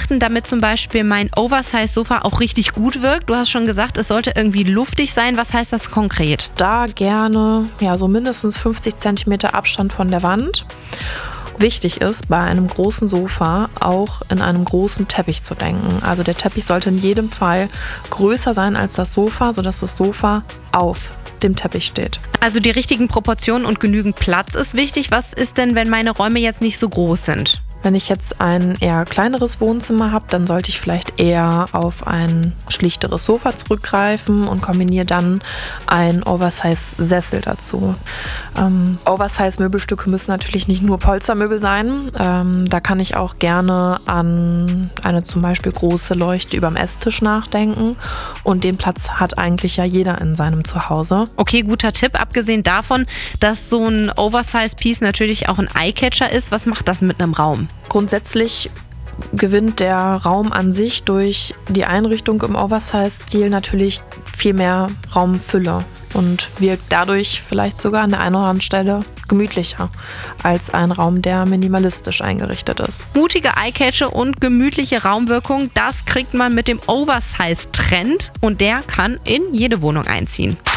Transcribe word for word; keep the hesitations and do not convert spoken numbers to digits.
beachten, damit zum Beispiel mein Oversize-Sofa auch richtig gut wirkt? Du hast schon gesagt, es sollte irgendwie luftig sein. Was heißt das konkret? Da gerne ja, so mindestens fünfzig Zentimeter Abstand von der Wand. Wichtig ist, bei einem großen Sofa auch in einem großen Teppich zu denken. Also der Teppich sollte in jedem Fall größer sein als das Sofa, sodass das Sofa auf dem Teppich steht. Also die richtigen Proportionen und genügend Platz ist wichtig. Was ist denn, wenn meine Räume jetzt nicht so groß sind? Wenn ich jetzt ein eher kleineres Wohnzimmer habe, dann sollte ich vielleicht eher auf ein schlichteres Sofa zurückgreifen und kombiniere dann ein Oversize-Sessel dazu. Ähm, Oversize-Möbelstücke müssen natürlich nicht nur Polstermöbel sein. Ähm, da kann ich auch gerne an eine zum Beispiel große Leuchte überm Esstisch nachdenken. Und den Platz hat eigentlich ja jeder in seinem Zuhause. Okay, guter Tipp. Abgesehen davon, dass so ein Oversize-Piece natürlich auch ein Eyecatcher ist, was macht das mit einem Raum? Grundsätzlich gewinnt der Raum an sich durch die Einrichtung im Oversize-Stil natürlich viel mehr Raumfülle und wirkt dadurch vielleicht sogar an der einen oder anderen Stelle gemütlicher als ein Raum, der minimalistisch eingerichtet ist. Mutige Eyecatcher und gemütliche Raumwirkung, das kriegt man mit dem Oversize-Trend und der kann in jede Wohnung einziehen.